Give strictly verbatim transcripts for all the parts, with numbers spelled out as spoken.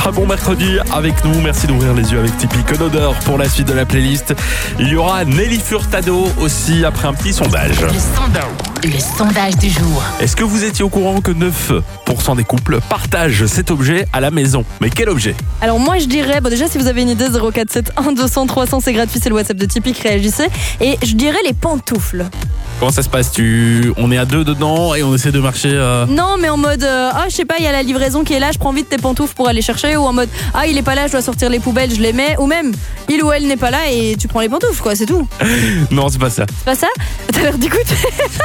Très bon mercredi avec nous. Merci d'ouvrir les yeux avec Tipeee. Que d'odeur pour la suite de la playlist. Il y aura Nelly Furtado aussi après un petit sondage. Le sondage, le sondage du jour. Est-ce que vous étiez au courant que neuf pour cent des couples partagent cet objet à la maison? Mais quel objet? Alors moi je dirais, bon déjà si vous avez une idée, zéro quatre sept un deux cents trois cents c'est gratuit, c'est le WhatsApp de Tipeee, réagissez. Et je dirais les pantoufles. Comment ça se passe? Tu... On est à deux dedans et on essaie de marcher... Euh... Non mais en mode, euh, ah je sais pas, il y a la livraison qui est là, je prends vite tes pantoufles pour aller chercher. Ou en mode, ah il est pas là, je dois sortir les poubelles, je les mets. Ou même, il ou elle n'est pas là et tu prends les pantoufles quoi, c'est tout. Non, c'est pas ça. C'est pas ça? T'as l'air d'écouter.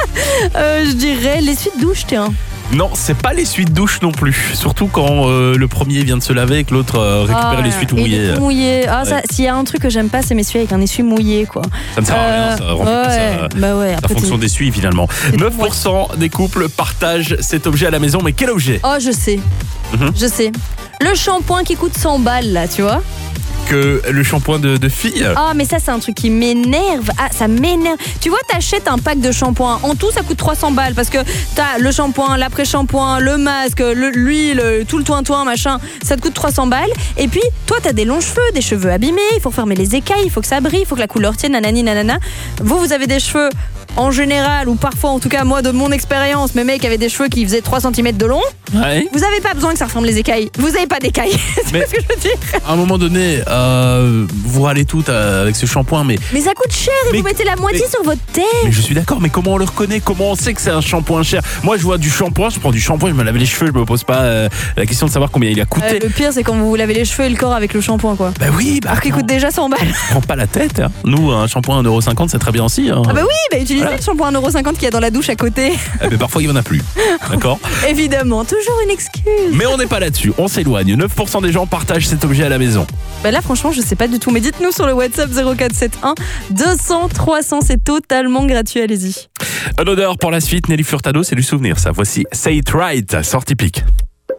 euh, Je dirais l'essuie-douche, tiens. Non, c'est pas l'essuie-douche non plus. Surtout quand euh, le premier vient de se laver et que l'autre euh, récupère ah, l'essuie tout et mouillé. tout mouillé. Ah, ouais. ça, s'il y a un truc que j'aime pas, c'est m'essuyer avec un essuie mouillé, quoi. Ça ne sert à rien, ça remplit pas ouais, sa, bah ouais, sa fonction d'essuie finalement. neuf pour cent des couples partagent cet objet à la maison, mais quel objet? Oh, je sais. Mm-hmm. Je sais. Le shampoing qui coûte cent balles, là, tu vois. Que le shampoing de, de fille. Ah, mais ça, c'est un truc qui m'énerve. Ah, ça m'énerve. Tu vois, t'achètes un pack de shampoing. En tout, ça coûte trois cents balles parce que t'as le shampoing, l'après-shampoing, le masque, le- l'huile, tout le toin-toin, machin. Ça te coûte trois cents balles. Et puis, toi, t'as des longs cheveux, des cheveux abîmés. Il faut refermer les écailles, il faut que ça brille, il faut que la couleur tienne, nanani, nanana. Vous, vous avez des cheveux en général, ou parfois, en tout cas, moi, de mon expérience, mes mecs avaient des cheveux qui faisaient trois centimètres de long. Ouais. Vous avez pas besoin que ça referme les écailles. Vous avez pas d'écailles. C'est Mais- ce que je veux dire. À un moment donné, euh, vous râlez tout euh, avec ce shampoing, mais, Mais ça coûte cher et Mais- vous mettez la moitié mais- sur votre tête. mais je suis d'accord, mais comment on le reconnaît? Comment on sait que c'est un shampoing cher? Moi, je vois du shampoing, je prends du shampoing, je me lave les cheveux, je me pose pas euh, la question de savoir combien il a coûté. Euh, le pire, c'est quand vous vous lavez les cheveux et le corps avec le shampoing, quoi. Bah oui, bah Alors qu'il attends, coûte déjà cent balles. prends pas la tête. Hein. Nous, un shampoing à un euro cinquante, c'est très bien aussi. Hein. Ah bah oui, bah utilisez Voilà. le shampoing à un euro cinquante qu'il y a dans la douche à côté. Eh ben, parfois, il y en a plus. D'accord? Évidemment, toujours une excuse. Mais on n'est pas là-dessus, on s'éloigne. neuf pour cent des gens partagent cet objet à la maison. Bah là, franchement, je sais pas du tout. Mais dites-nous sur le WhatsApp zéro quatre sept un deux cents trois cents, c'est totalement gratuit, allez-y. Un odeur pour la suite, Nelly Furtado, c'est du souvenir ça. Voici Say It Right, sortie pique.